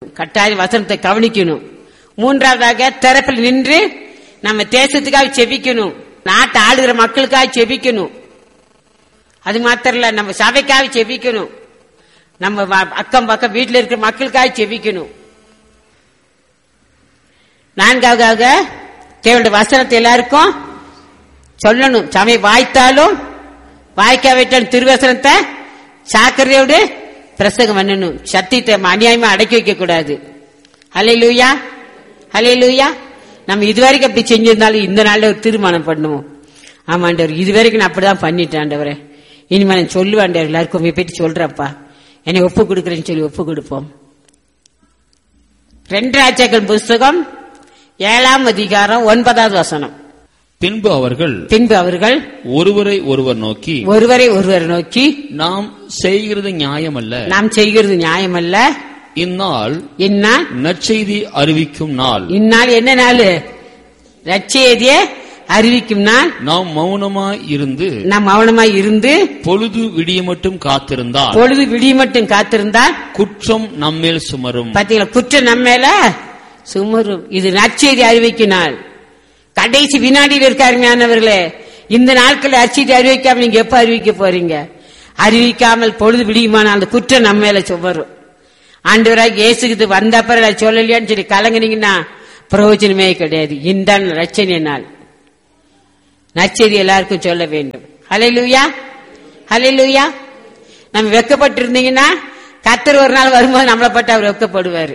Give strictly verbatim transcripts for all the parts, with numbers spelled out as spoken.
கட்டாயம் வசனத்தை கவனிக்கணும். மூன்றாவதாக திறப்பில் நின்று நம்ம தேசத்துக்காக செபிக்கணும், நாட்டை ஆளுகிற மக்களுக்காக செபிக்கணும். அது மாத்திரம் இல்ல, நம்ம சபைக்காக செபிக்கணும், நம்ம அக்கம் பக்கம் வீட்டில் இருக்கிற மக்களுக்காக செபிக்கணும். நான்காவதாக தேவனுடைய வசனத்தை எல்லாருக்கும் சொல்லணும். சமயம் வாய்த்தாலும் வாய்க்காவிட்டாலும் திருவசனத்தை சாக்கரையோடு பிரசங்கம் பண்ணணும். சத்தியத்தை அநியாயமா அடக்கி வைக்க கூடாது. ஹல்லேலூயா, ஹல்லேலூயா. நம்ம இதுவரைக்கும் அப்படி செஞ்சிருந்தாலும் இந்த நாள்ல ஒரு தீர்மானம் பண்ணுவோம். ஆமாண்டவர், இதுவரைக்கும் நான் அப்படிதான் பண்ணிட்டேன் ஆண்டவரே, இனிமே நான் சொல்லுவாண்டவர் எல்லாருக்கும் போயிட்டு சொல்றப்பா, என்னை ஒப்பு கொடுக்குறேன்னு சொல்லி ஒப்பு கொடுப்போம். ரெண்டு ராஜாக்கள் புஸ்தகம் ஏழாம் அதிகாரம் ஒன்பதாவது வசனம். பின்பு அவர்கள் பின்பு அவர்கள் ஒருவரை ஒருவர் நோக்கி ஒருவரை ஒருவர் நோக்கி நாம் செய்கிறது நியாயமல்ல, நாம் செய்கிறது நியாயமல்ல, இந்நாள் இந்நாள் நற்செய்தி அறிவிக்கும் நாள், இந்நாள் என்ன நாள்? நற்செய்தியை அறிவிக்கும் நாள். நாம் மௌனமாய் இருந்து நாம் மௌனமாய் இருந்து பொழுது விடிய மட்டும் காத்திருந்தால் பொழுது விடிய மட்டும் காத்திருந்தால் குற்றம் நம்மேல் சுமரும். பாத்தீங்களா, குற்றம் நம்மேல சுமரும். இது நற்செய்தி அறிவிக்கும் நாள். கடைசி வினாடியில் இருக்காருமையானவர்களே, இந்த நாட்கள் நற்செய்தி அறிவிக்காம நீங்க எப்ப அறிவிக்க போறீங்க? அறிவிக்காமல் பொழுது விடியுமானால் அந்த குற்றம் நம்ம மேல சுமரும். ஆண்டவராக இயேசுக்கு வந்த அப்புறம் நான் சொல்லலையான்னு சொல்லி கலங்குனீங்கன்னா பிரயோஜனமே கிடையாது. இந்த ரட்சணை நாள் நற்செய்தி எல்லாருக்கும் சொல்ல வேண்டும். ஹல்லேலூயா, ஹல்லேலூயா. நம்ம வெக்கப்பட்டு இருந்தீங்கன்னா கர்த்தர் ஒரு நாள் வரும்போது நம்மளை பட்டு அவர் வெக்கப்படுவாரு.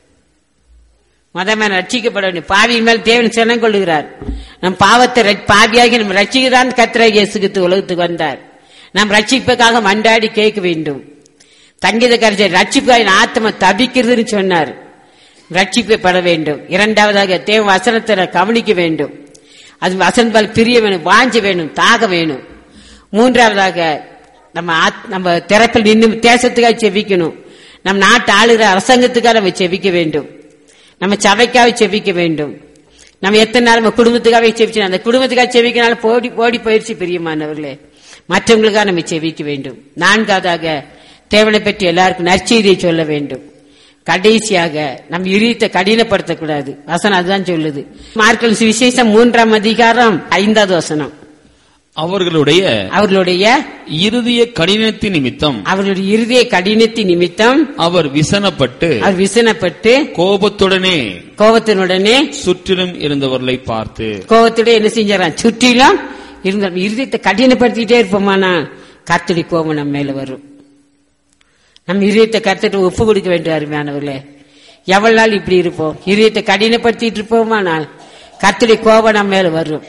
மதமே ரட்சிக்கப்பட வேண்டும். பாவியின் மேல் தேவன் சினம் கொள்ளுகிறார். நம் பாவத்தை பாவியாகி நம்ம ரட்சிக்கிறான் கர்த்தராகிய இயேசு கிறிஸ்து உலகத்துக்கு வந்தார். நாம் ரட்சிப்புக்காக மன்றாடி கேட்க வேண்டும். தங்கித கருத்தை ரட்சிப்புக்காக ஆத்மா தபிக்கிறதுன்னு சொன்னார். ரட்சிக்கப்பட வேண்டும். இரண்டாவதாக தேவ வசனத்தை கவனிக்க வேண்டும். அது வசனத்தால் பிரிய வேணும், வாஞ்ச வேணும், தாக வேணும். மூன்றாவதாக நம்ம நம்ம திறப்பில் நின்று தேசத்துக்காக செபிக்கணும். நம் நாட்டு ஆளுகிற அரசாங்கத்துக்காக நம்ம செபிக்க வேண்டும். நம்ம சபைக்காக செபிக்க வேண்டும். நம்ம எத்தனை நேரம் நம்ம குடும்பத்துக்காக செபிச்சோம், அந்த குடும்பத்துக்காக செபிக்கனால போடி போடி பயிற்சி பிரியமானவர்களே, மற்றவங்களுக்காக நம்ம செபிக்க வேண்டும். நான்காவதாக தேவனை பற்றி எல்லாருக்கும் நற்செய்தியை சொல்ல வேண்டும். கடைசியாக நம் இருதயத்தை கடினப்படுத்தக்கூடாது. வசனம் அதுதான் சொல்லுது. மார்க்கு சுவிசேஷம் மூன்றாம் அதிகாரம் ஐந்தாவது வசனம். அவர்களுடைய அவர்களுடைய இருதய கடினத்தின் நிமித்தம் அவர்களுடைய இருதய கடினத்தின் நிமித்தம் அவர் விசனப்பட்டு அவர் விசனப்பட்டு கோபத்துடனே கோபத்தினுடனே சுற்றிலும் இருந்தவர்களை பார்த்து கோபத்துடன் என்ன செஞ்சாராம்? சுற்றிலும் இருந்த இருதயத்தை கடினப்படுத்திட்டே இருப்போமானா கர்த்தருடைய கோபம் நம்ம மேல வரும். நம்ம இருதயத்தை கர்த்தருக்கு ஒப்பு கொடுக்க வேண்டும். அருமையானவர்களே, எவ்வளவு நாள் இப்படி இருப்போம்? இருதயத்தை கடினப்படுத்திட்டு இருப்போமானால் கர்த்தருடைய கோபம் நம்ம மேல வரும்.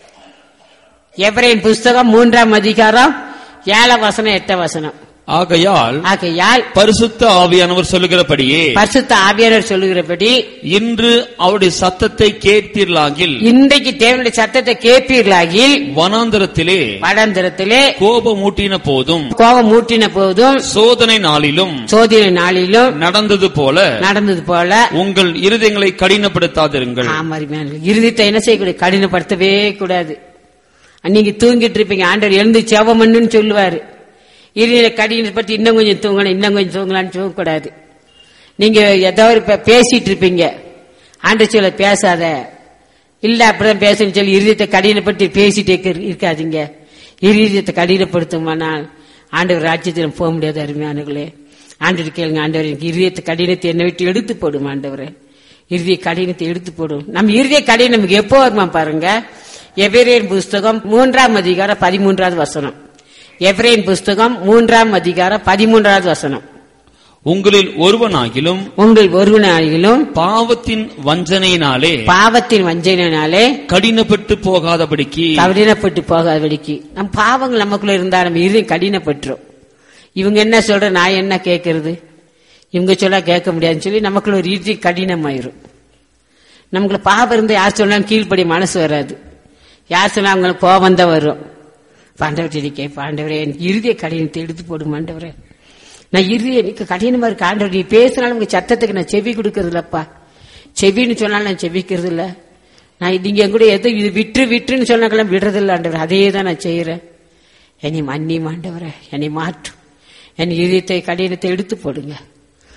எபிரேயர் புஸ்தகம் மூன்றாம் அதிகாரம் ஏழாம் வசனம் எட்டாம் வசனம். ஆகையால் ஆகையால் பரிசுத்த ஆவியானவர் சொல்லுகிறபடியே பரிசுத்த ஆவியானவர் சொல்லுகிறபடி இன்று அவருடைய சத்தத்தை கேட்பீர்களாகில் இன்றைக்கு தேவனுடைய சத்தத்தை கேட்பீர்களாகில் வனாந்தரத்திலே வனாந்தரத்திலே கோபம் மூட்டின போதும் கோபம் மூட்டின போதும் சோதனை நாளிலும் சோதனை நாளிலும் நடந்தது போல நடந்தது போல உங்கள் இருதயங்களை கடினப்படுத்தாதிருங்கள். ஆமா, இருதயத்தை என்ன செய்யக்கூடாது? கடினப்படுத்தவே கூடாது. நீங்க தூங்கிட்டு இருப்பீங்க, ஆண்டவர் எழுந்து செவம் பண்ணுன்னு சொல்லுவாரு. இருதய கடினப்படுத்தி இன்னும் கொஞ்சம் தூங்கணும், இன்னும் கொஞ்சம் தூங்கலான்னு தூங்கக்கூடாது. நீங்க ஏதாவது பேசிட்டு இருப்பீங்க, ஆண்டவர் சொல்ல பேசாத, இல்ல அப்படிதான் பேசணும்னு சொல்லி இருதயத்தை கடினப்படுத்தி பேசிட்டே இருக்காதீங்க. இருதயத்தை கடினப்படுத்துமானால் ஆண்டவர் ராஜ்யத்தில் போக முடியாது. அருமையானவர்களே, ஆண்டவர் கேளுங்க, ஆண்டவர் எனக்கு இருதயத்தை கடினத்தை என்னை விட்டு எடுத்து போடும். ஆண்டவரே, இருதய கடினத்தை எடுத்து போடும். நம்ம இருதய கடினம் நமக்கு எப்போ வருமா பாருங்க. எபிரேயர் புஸ்தகம் மூன்றாம் அதிகாரம் பதிமூன்றாவது வசனம். எபிரேயர் புஸ்தகம் மூன்றாம் அதிகாரம் பதிமூன்றாவது வசனம். உங்களில் ஒருவனாகிலும் உங்கள் ஒருவனாகிலும் பாவத்தின் வஞ்சனையினாலே பாவத்தின் வஞ்சனையினாலே கடினப்பட்டு போகாதபடிக்கு கடினப்பட்டு போகாதபடிக்கு நம் பாவங்கள் நமக்குள்ள இருந்தா நம்ம இருதயம் கடினப்பட்டுரும். இவங்க என்ன சொல்ற, நான் என்ன கேட்கறது, இவங்க சொல்ல கேட்க முடியாதுன்னு சொல்லி நமக்குள்ள ஒரு இருதயம் கடினமாயிரும். நமக்குள்ள பாவம் இருந்து யார் சொன்னாலும் கீழ்ப்படி மனசு வராது. யார் சொன்னா அவங்களுக்கு கோபம் தான் வரும். பாண்டவர்கிட்ட கேட்ப, ஆண்டவரே எனக்கு இருதய கடினத்தை எடுத்து போடும் ஆண்டவரே, நான் இருதய எனக்கு கடினமா இருக்கு ஆண்டவர், நீ பேசினாலும் உங்க சத்தத்துக்கு நான் செவி கொடுக்கறது இல்லப்பா, செவின்னு சொன்னாலும் நான் செவிக்கிறது இல்ல, நான் நீங்க என் கூட எது இது விற்று விற்றுன்னு சொன்னாக்கெல்லாம் விடுறது இல்லை ஆண்டவர், அதே தான் நான் செய்யறேன், என்னை மன்னி ஆண்டவரே, என்னை மாற்றும், என் இருதயத்தை கடினத்தை எடுத்து போடுங்க.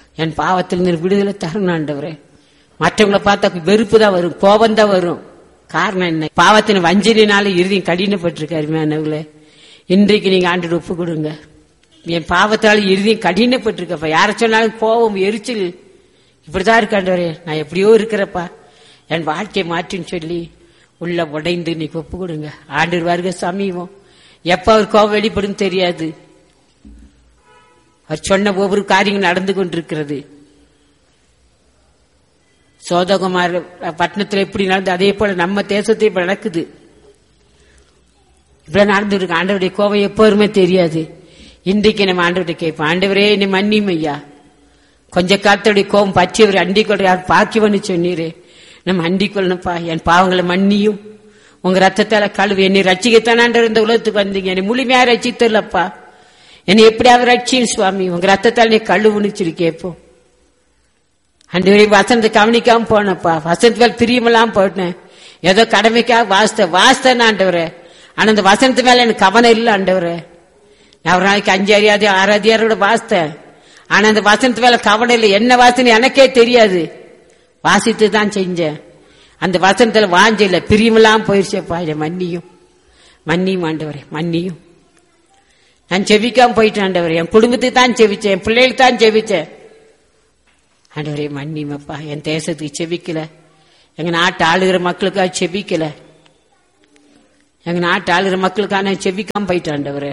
என் பாவத்திலிருந்து விடுதலை தரணும் ஆண்டவரே. மற்றவங்களை பார்த்தா வெறுப்பு தான் வரும், கோபம் தான் வரும். காரணம் என்ன? பாவத்தின் வஞ்சனையினால இறுதியும் கடினப்பட்டிருக்க அருமையானவர்களே. இன்றைக்கு நீங்க ஆண்டு ஒப்பு கொடுங்க. என் பாவத்தால இறுதியும் கடினப்பட்டிருக்கப்பா. யார சொன்னாலும் கோபம், எரிச்சல் இப்படிதான் இருக்காண்டவரே. நான் எப்படியோ இருக்கிறப்பா, என் வாழ்க்கையை மாற்றின்னு சொல்லி உள்ள உடைந்து நீ ஒப்பு கொடுங்க. ஆண்டு வருக சமீபம். எப்ப அவர் கோபம் வெளிப்படும் தெரியாது. அவர் சொன்ன ஒவ்வொரு காரியங்கள் நடந்து கொண்டிருக்கிறது. சோதகுமார் பட்டணத்தில் எப்படி நடந்து அதே போல நம்ம தேசத்தை இப்ப நடக்குது. இப்படி நடந்து இருக்கு. ஆண்டவருடைய கோபம் எப்போதுமே தெரியாது. இன்றைக்கு நம்ம ஆண்டவரை கேட்போம், ஆண்டவரே என்னை மன்னியும் ஐயா. கொஞ்ச காலத்துடைய கோபம் பற்றியவர் அண்டிக்கொள்ள யார் பாக்கியவன்னு சொன்னீரே, நம்ம அண்டிக்கொள்ளணும்ப்பா. என் பாவங்களை மன்னியும், உங்க ரத்தத்தால கழுவு. என்னை ரட்சிக்கத்தான் ஆண்டவர் இந்த உலகத்துக்கு வந்தீங்க. என்னை முழுமையா ரட்சித்தல்லப்பா. என்னை எப்படியாவது ரட்சியும் சுவாமி, உங்க ரத்தத்தால் நீ கழுவுன்னு சொல்லி கேட்போம். அன்று வசனத்தை கவனிக்காம போனப்பா, வசனத்து பிரியமெல்லாம் போட்டேன். ஏதோ கடமைக்காக வாசித்த வாசித்தேன் ஆண்டவரே. ஆனா அந்த வசனத்து மேல எனக்கு கவனம் இல்லை ஆண்டவரே. நான் ஒரு நாளைக்கு அஞ்சு அறியாது ஆறு அதிகாரோட வாசித்தேன். ஆனா அந்த வசனத்து மேல கவனம் இல்லை. என்ன வாசனை எனக்கே தெரியாது. வாசித்து தான் செஞ்சேன். அந்த வசனத்துல வாஞ்ச இல்ல, பிரியமெல்லாம் போயிருச்சப்பா. இதை மன்னியும் மன்னியும் ஆண்டவரே, மன்னியும். நான் செவிக்காம போயிட்டேன் ஆண்டவரே. என் குடும்பத்துக்கு தான் செவிச்சேன், என் பிள்ளைகளுக்கு தான் செவிச்சேன் ஆண்டவரே. மன்னியுமப்பா. என் தேசத்துக்கு செவிக்கல, எங்க நாட்டு ஆளுகிற மக்களுக்காக செவிக்கல, எங்க நாட்டு ஆளுகிற மக்களுக்காக நான் செவிக்காம போயிட்டேன் ஆண்டவரே.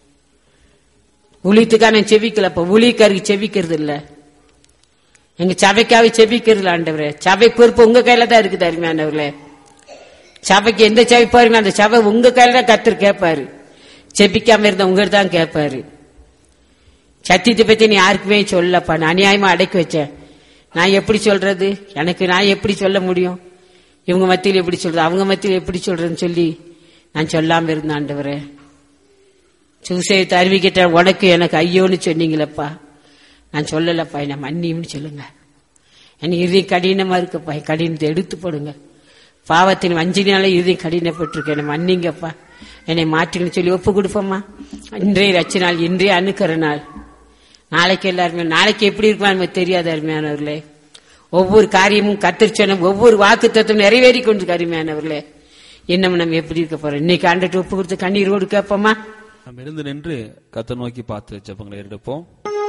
ஊழியத்துக்காக நான் செவிக்கலப்பா. ஊழியக்காருக்கு செவிக்கிறது இல்ல, எங்க சபைக்காக செபிக்கிறது ஆண்டவரே. சபை பொறுப்பு உங்க கையில தான் இருக்குது அருமையானவர்களே. சபைக்கு எந்த சபை பாருங்க, அந்த சபை உங்க கையில தான் கர்த்தர் கேட்பாரு. செபிக்காம இருந்த உங்ககிட்ட தான் கேட்பாரு. சத்தியத்தை பத்தி நீ யாருக்குமே சொல்லப்பா. நான் அநியாயமா அடக்கி வச்சேன். நான் எப்படி சொல்றது? எனக்கு நான் எப்படி சொல்ல முடியும்? இவங்க மத்தியில் எப்படி சொல்றது, அவங்க மத்தியில் எப்படி சொல்றதுன்னு சொல்லி நான் சொல்லாம இருந்தேன் ஆண்டவரே. சுவிசேஷத்தை அறிவிக்கிட்ட உனக்கு எனக்கு ஐயோன்னு சொன்னீங்களப்பா. நான் சொல்லலப்பா, என்ன மன்னியும்னு சொல்லுங்க. என் இறுதி கடினமா இருக்குப்பா, கடினத்தை எடுத்து போடுங்க. பாவத்தின் வஞ்சினால இறுதி கடினப்பட்டிருக்க, என்னை மன்னிங்கப்பா, என்னை மாற்றுங்கன்னு சொல்லி ஒப்பு கொடுப்போம்மா. இன்றைய ரட்ச நாள், இன்றைய அணுக்கிற நாள். நாளைக்கு எல்லாருமே நாளைக்கு எப்படி இருக்குமா நமக்கு தெரியாது அருமையானவர்களே. ஒவ்வொரு காரியமும் கர்த்தர் சொன்ன ஒவ்வொரு வாக்கு தத்துவம் நிறைவேறி கொண்டு அருமையானவர்களே. இன்னும் நம்ம எப்படி இருக்க போறோம்? இன்னைக்கு ஆண்டுட்டு ஒப்பு கொடுத்து கண்ணீரோடு கேட்போமா? நம்ம இருந்து நின்று கர்த்தர் நோக்கி பார்த்து ஜெபங்களை எடுப்போம்.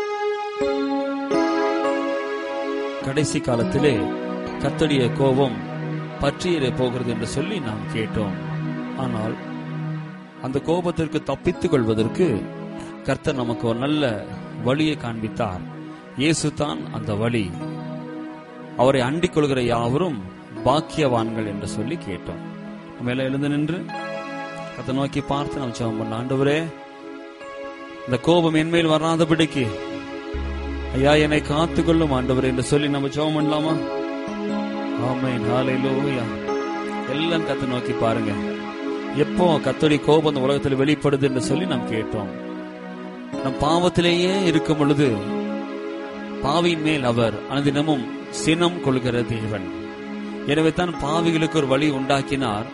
கடைசி காலத்திலே கர்த்தருடைய கோபம் பற்றியிட போகிறது என்று சொல்லி நாம் கேட்டோம். ஆனால் அந்த கோபத்திற்கு தப்பித்துக் கொள்வதற்கு கர்த்தர் நமக்கு ஒரு நல்ல வழியை காண்பித்தார். இயேசு தான் அந்த வழி. அவரை அண்டிக் கொள்கிற யாவரும் பாக்கியவான்கள் என்று சொல்லி கேட்டோம். மேல எழுந்து நின்று கர்த்தரை நோக்கி பார்த்து நாம் ஜெபம் பண்ண, ஆண்டவரே இந்த கோபம் என்மேல் வராதபடிக்கு ஐயா என்னை காத்துக்கொள்ளும் ஆண்டவரே என்று சொல்லி நம்ம ஜெபம் பண்ணலாமா? ஆமென், ஹல்லேலூயா. எல்லாம் கர்த்தரை நோக்கி பாருங்க. எப்போ கர்த்தருடைய கோபம் இந்த உலகத்தில் வெளிப்படுது என்று சொல்லி நாம் கேட்டோம். நம் பாவத்திலேயே இருக்கும் பொழுது பாவியின் மேல் அவர் அனுதினமும் சினம் கொள்கிற தேவன். எனவே தான் பாவிகளுக்கு ஒரு வழி உண்டாக்கினார்.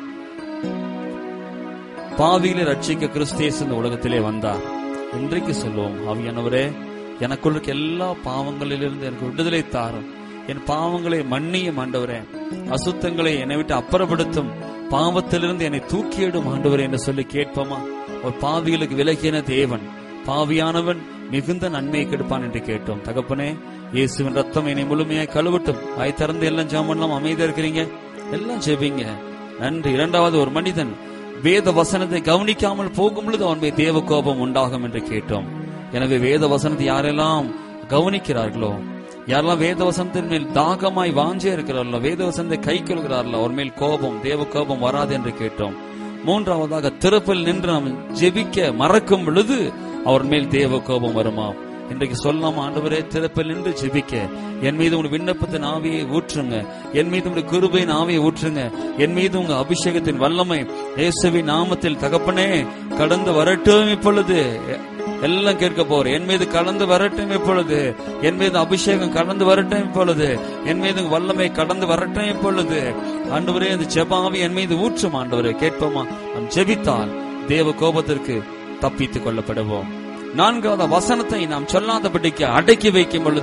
பாவிகளை ரட்சிக்க கிறிஸ்து இந்த உலகத்திலே வந்தார். இன்றைக்கு சொல்லுவோம், ஆவியானவரே எனக்குள்ள இருக்க எல்லா பாவங்களிலிருந்து எனக்கு விடுதலை தாரும், என் பாவங்களை மன்னியும் ஆண்டவரே, அசுத்தங்களை என்னை விட்டு அப்புறப்படுத்தும், பாவத்திலிருந்து என்னை தூக்கியிடும் ஆண்டவரே என்று சொல்லி கேட்போமா? ஒரு பாவிகளுக்கு விலகின தேவன், பாவியானவன் மிகுந்த நன்மையை கெடுப்பான் என்று கேட்டோம். தகப்பனே, இயேசுவின் ரத்தம் என்னை முழுமையாய் கழுவட்டும். ஆய் திறந்து எல்லாம் ஜெபம் பண்ணலாம். அமைதியா இருக்கிறீங்க, எல்லாம் ஜெபிங்க. நன்றி. இரண்டாவது, ஒரு மனிதன் வேத வசனத்தை கவனிக்காமல் போகும் பொழுது அவன் மீது தேவ கோபம் உண்டாகும் என்று கேட்டோம். எனவே வேத வசனத்தை யாரெல்லாம் கவனிக்கிறார்களோ, யாரெல்லாம் வேத வசனத்தின் மேல் தாகமாய் வாஞ்சே இருக்கிறார்களோ, வேத வசனத்தை கை கொள்கிறார்களோ, அவர் மேல் கோபம், தேவ கோபம் வராது என்று கேட்டோம். மூன்றாவதாக, திறப்பில் நின்று நாம் ஜெபிக்க மறக்கும் பொழுது அவர் மேல் தேவ கோபம் வருமா? இன்றைக்கு சொல்லலாம், ஆண்டவரே திறப்பில் நின்று ஜெபிக்க என் மீது உங்க விண்ணப்பத்தின் ஆவியை ஊற்றுங்க, என் மீது உங்க கிருபையின் ஆவியை ஊற்றுங்க, என் மீது உங்க அபிஷேகத்தின் வல்லமை இயேசுவின் நாமத்தில் தகப்பனே கடந்து வரட்டும். இப்பொழுது எல்லாம் கேட்க போறேன். என் மீது கடந்து வரட்டும் இப்பொழுது, என் மீது அபிஷேகம் கடந்து வரட்டும் இப்பொழுது, என் மீது வல்லமை கடந்து வரட்டும் இப்பொழுது. ஆண்டவரே இந்த ஜெபாவி என் மீது ஊற்றும் ஆண்டவரே. கேட்போமா? நாம் ஜெபித்தால் தேவ கோபத்திற்கு தப்பித்துக் கொள்ளப்படுவோம். நான்காவது, வசனத்தை நாம் சொல்லாதபடிக்கு அடக்கி வைக்கும் பொழுது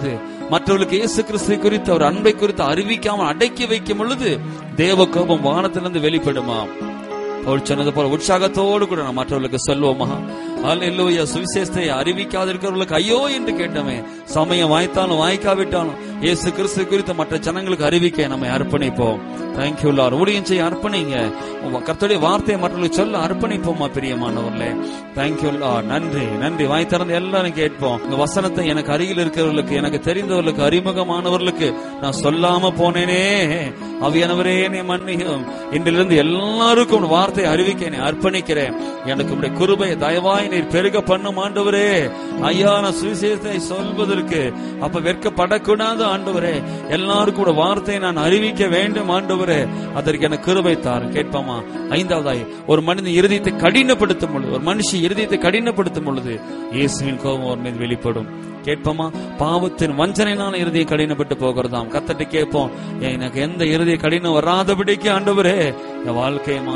மற்றவர்களுக்கு இயேசு கிறிஸ்துவை குறித்து அவர் அன்பை குறித்து அறிவிக்காமல் அடக்கி வைக்கும் பொழுது தேவ கோபம் வானத்திலிருந்து வெளிப்படுமா? அவர் சொன்னது போல உற்சாகத்தோடு கூட நான் மற்றவர்களுக்கு சொல்லுவோமா? அல்லேலூயா. சுவிசேஷத்தை அறிவிக்காத இருக்கிறவர்களுக்கு ஐயோ என்று கேட்டோமே. சமயம் வாய்த்தாலும் வாய்க்காவிட்டாலும் இயேசு கிறிஸ்து குறித்த மற்ற ஜனங்களுக்கு அறிவிக்க நம்மை அர்ப்பணிப்போம். Thank you Lord. ஊழியம் செய்ய அர்ப்பணிங்க. கர்த்தருடைய வார்த்தையை மற்றவர்களுக்கு சொல்ல அர்ப்பணிப்போமா பிரியமானவர்களே. Thank you Lord. நன்றி நன்றி. வாய் திறந்து எல்லாரும் கேட்போம். இந்த வசனத்தை எனக்கு அருகில் இருக்கிறவர்களுக்கு, எனக்கு தெரிந்தவர்களுக்கு, அறிமுகமானவர்களுக்கு நான் சொல்லாம போனேனே, ஆவியானவரே என்னை மன்னியும். இன்றிலிருந்து எல்லாருக்கும் வார்த்தையை அறிவிக்க என்னை அர்ப்பணிக்கிறேன். எனக்கு உடைய கிருபை தயவாய் நீர் பெருக பண்ணும் ஆண்டவரே. ஐயா, நான் சுவிசேஷத்தை சொல்வதற்கு அப்ப வெட்கப்படக்கூடாது ஆண்டவரே. எல்லாருக்கும் வார்த்தையை நான் அறிவிக்க வேண்டும் ஆண்டவரே. அதற்கு எனக்கு கிருபை தாரும். கேட்பாமா? ஐந்தாவதாய், ஒரு மனிதன் இருதயத்தை கடினப்படுத்தும் பொழுது, ஒரு மனுஷி இருதயத்தை கடினப்படுத்தும் பொழுது இயேசுவின் கோபம் அவர் மீது வெளிப்படும். கேட்போமா? பாவத்தின் வஞ்சனையினால இருதயம் கடினப்பட்டு போகிறதாம். கர்த்தர்ட்ட கேட்போம், எனக்கு எந்த இருதய கடினம் வராதபடிக்கு ஆண்டவரே என் வாழ்க்கையை